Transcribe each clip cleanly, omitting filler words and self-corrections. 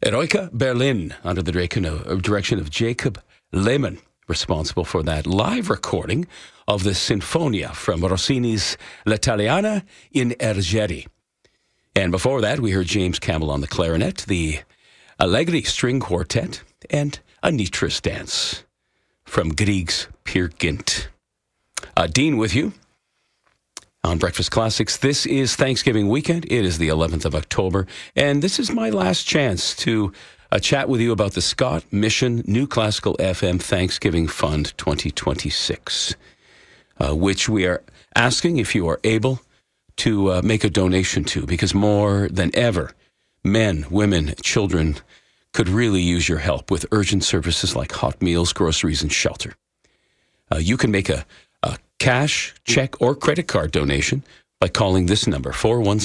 Eroica Berlin, under the direction of Jacob Lehmann, responsible for that live recording of the Sinfonia from Rossini's L'Italiana in Ergeri. And before that, we heard James Campbell on the clarinet, the Allegri String Quartet, and a Nitras dance from Grieg's Peer Gynt. Dean with you on Breakfast Classics. This is Thanksgiving weekend. It is the 11th of October, and this is my last chance to chat with you about the Scott Mission New Classical FM Thanksgiving Fund 2026, which we are asking if you are able to make a donation to, because more than ever, men, women, children could really use your help with urgent services like hot meals, groceries, and shelter. You can make a cash, check, or credit card donation by calling this number,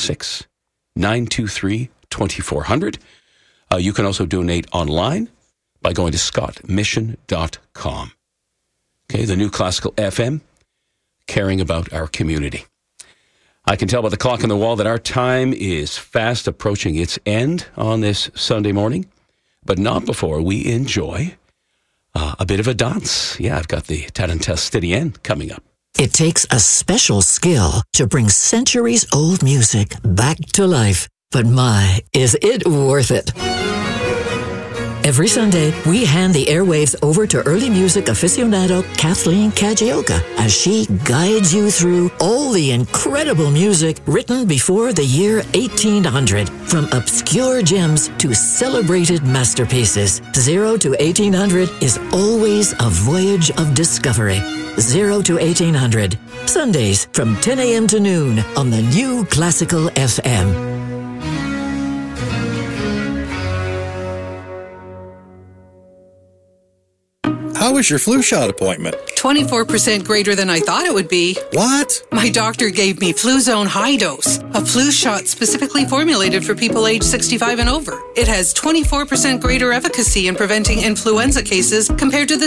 416-923-2400. You can also donate online by going to scottmission.com. Okay, the New Classical FM, caring about our community. I can tell by the clock on the wall that our time is fast approaching its end on this Sunday morning, but not before we enjoy a bit of a dance. Yeah, I've got the Tarantelle Styrienne coming up. It takes a special skill to bring centuries-old music back to life. But my, is it worth it? Every Sunday, we hand the airwaves over to early music aficionado Kathleen Kajioka as she guides you through all the incredible music written before the year 1800. From obscure gems to celebrated masterpieces, 0 to 1800 is always a voyage of discovery. 0 to 1800. Sundays from 10 a.m. to noon on the New Classical FM. How was your flu shot appointment? 24% greater than I thought it would be. What? My doctor gave me Fluzone High Dose, a flu shot specifically formulated for people age 65 and over. It has 24% greater efficacy in preventing influenza cases compared to the